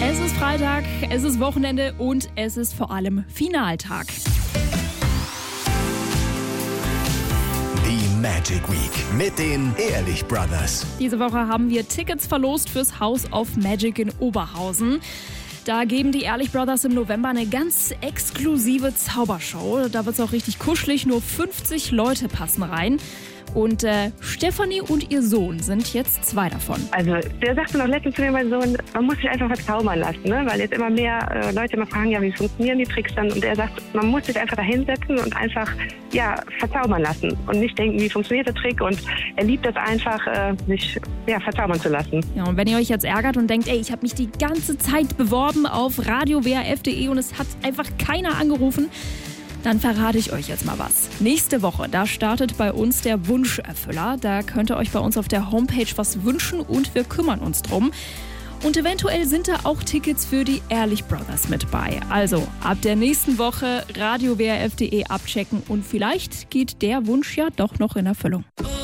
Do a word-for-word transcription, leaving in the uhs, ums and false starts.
Es ist Freitag, es ist Wochenende und es ist vor allem Finaltag. Die Magic Week mit den Ehrlich Brothers. Diese Woche haben wir Tickets verlost fürs House of Magic in Oberhausen. Da geben die Ehrlich Brothers im November eine ganz exklusive Zaubershow. Da wird es auch richtig kuschelig, nur fünfzig Leute passen rein. Und äh, Stefanie und ihr Sohn sind jetzt zwei davon. Also der sagte noch letztens zu mir, mein Sohn, man muss sich einfach verzaubern lassen, ne? Weil jetzt immer mehr äh, Leute immer fragen, ja, wie funktionieren die Tricks dann? Und er sagt, man muss sich einfach da hinsetzen und einfach ja, verzaubern lassen und nicht denken, wie funktioniert der Trick. Und er liebt es einfach, äh, sich ja, verzaubern zu lassen. Ja, und wenn ihr euch jetzt ärgert und denkt, ey, ich habe mich die ganze Zeit beworben auf radio w r f punkt d e und es hat einfach keiner angerufen, dann verrate ich euch jetzt mal was. Nächste Woche, da startet bei uns der Wunscherfüller. Da könnt ihr euch bei uns auf der Homepage was wünschen und wir kümmern uns drum. Und eventuell sind da auch Tickets für die Ehrlich Brothers mit bei. Also ab der nächsten Woche radio w r f punkt d e abchecken und vielleicht geht der Wunsch ja doch noch in Erfüllung.